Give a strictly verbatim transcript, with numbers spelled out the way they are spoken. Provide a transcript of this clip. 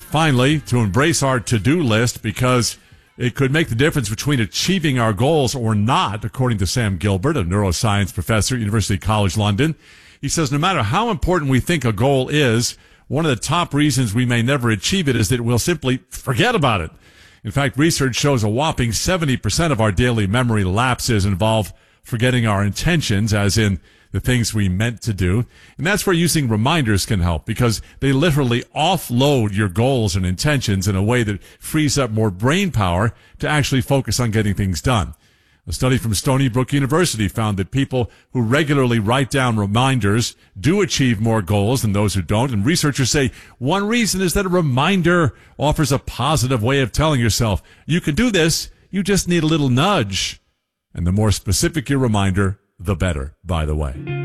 finally, to embrace our to-do list because it could make the difference between achieving our goals or not, according to Sam Gilbert, a neuroscience professor at University College London. He says no matter how important we think a goal is, one of the top reasons we may never achieve it is that we'll simply forget about it. In fact, research shows a whopping seventy percent of our daily memory lapses involve forgetting our intentions, as in the things we meant to do. And that's where using reminders can help, because they literally offload your goals and intentions in a way that frees up more brain power to actually focus on getting things done. A study from Stony Brook University found that people who regularly write down reminders do achieve more goals than those who don't. And researchers say one reason is that a reminder offers a positive way of telling yourself, you can do this, you just need a little nudge. And the more specific your reminder, the better, by the way.